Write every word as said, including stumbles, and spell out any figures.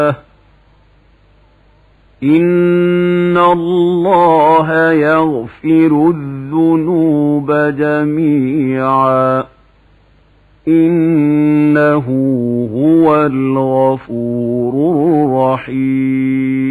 إن الله يغفر الذنوب جميعا إنه هو الغفور الرحيم.